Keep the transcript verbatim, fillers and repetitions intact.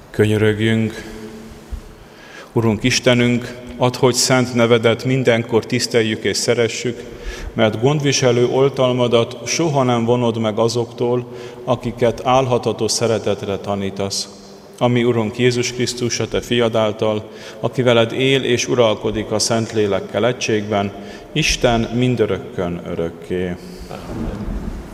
Könyörögjünk. Urunk Istenünk, add, hogy szent nevedet mindenkor tiszteljük és szeressük, mert gondviselő oltalmadat soha nem vonod meg azoktól, akiket álhatatos szeretetre tanítasz. Ami Urunk Jézus Krisztus, a Te fiad által, aki veled él és uralkodik a Szentlélekkel egységben, Isten mindörökkön örökké. Amen.